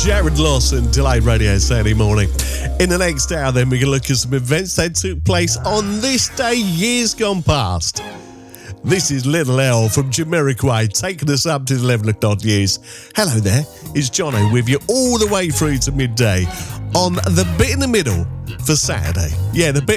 Jared Lawson, Delayed Radio Saturday morning. In the next hour, then, we're going to look at some events that took place on this day years gone past. This is Little L from Jamiroquai, taking us up to the 11 o'clock news. Hello there, it's Jono with you all the way through to midday on the bit in the middle for Saturday. Yeah, the bit